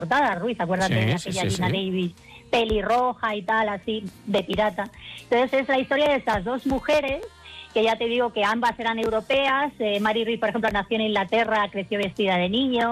portada, Ruiz, acuérdate de aquella Gina Davis, pelirroja y tal, así, de pirata. Entonces es la historia de estas dos mujeres, que ya te digo que ambas eran europeas. Mary Read, por ejemplo, nació en Inglaterra, creció vestida de niño.